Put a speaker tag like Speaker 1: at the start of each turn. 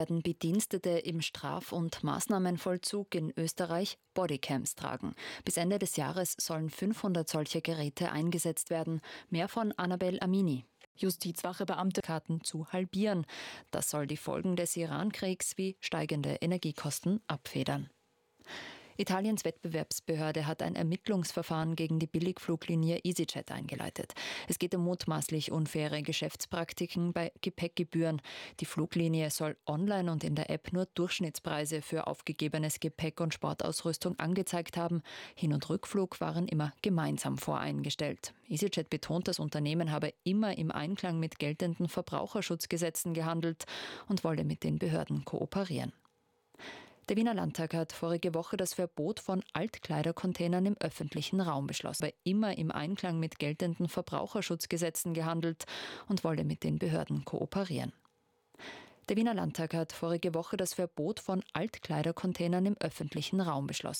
Speaker 1: werden Bedienstete im Straf- und Maßnahmenvollzug in Österreich Bodycams tragen. Bis Ende des Jahres sollen 500 solcher Geräte eingesetzt werden. Mehr von Annabel Amini.
Speaker 2: Justizwache-Beamte
Speaker 1: Karten zu halbieren. Das soll die Folgen des Iran-Kriegs wie steigende Energiekosten abfedern. Italiens Wettbewerbsbehörde hat ein Ermittlungsverfahren gegen die Billigfluglinie EasyJet eingeleitet. Es geht um mutmaßlich unfaire Geschäftspraktiken bei Gepäckgebühren. Die Fluglinie soll online und in der App nur Durchschnittspreise für aufgegebenes Gepäck und Sportausrüstung angezeigt haben. Hin- und Rückflug waren immer gemeinsam voreingestellt. EasyJet betont, das Unternehmen habe immer im Einklang mit geltenden Verbraucherschutzgesetzen gehandelt und wolle mit den Behörden kooperieren. Der Wiener Landtag hat vorige Woche das Verbot von Altkleidercontainern im öffentlichen Raum beschlossen. Er habe immer im Einklang mit geltenden Verbraucherschutzgesetzen gehandelt und wolle mit den Behörden kooperieren. Der Wiener Landtag hat vorige Woche das Verbot von Altkleidercontainern im öffentlichen Raum beschlossen.